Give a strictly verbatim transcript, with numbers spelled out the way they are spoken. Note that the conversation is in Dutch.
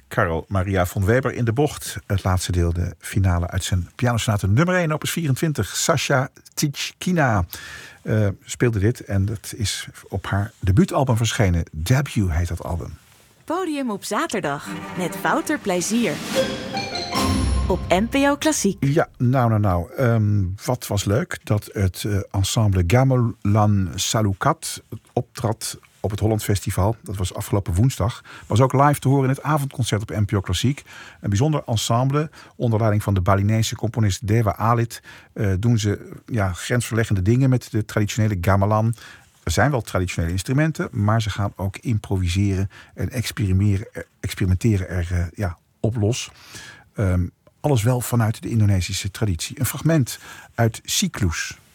Carl Maria von Weber in de bocht. Het laatste deel, de finale uit zijn pianosonate nummer één, opus vierentwintig. Sascha Titschkina uh, speelde dit en dat is op haar debuutalbum verschenen. Debut heet dat album. Podium op zaterdag met Wouter Plezier. Op N P O Klassiek. Ja, nou, nou, nou. Um, wat was leuk dat het uh, ensemble Gamelan Salukat optrad op het Holland Festival. Dat was afgelopen woensdag. Was ook live te horen in het avondconcert op N P O Klassiek. Een bijzonder ensemble. Onder leiding van de Balinese componist Dewa Alit uh, doen ze ja, grensverleggende dingen met de traditionele gamelan. Er zijn wel traditionele instrumenten, maar ze gaan ook improviseren en experimenteren, experimenteren er uh, ja, op los. Um, alles wel vanuit de Indonesische traditie. Een fragment uit Cyclus.